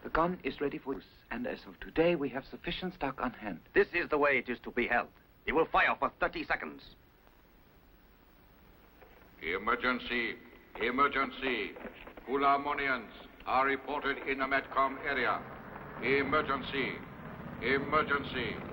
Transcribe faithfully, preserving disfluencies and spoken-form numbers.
The gun is ready for use, and as of today, we have sufficient stock on hand. This is the way it is to be held. He will fire for thirty seconds. Emergency. Emergency. Full-Harmonians are reported in the Metcom area. Emergency. Emergency.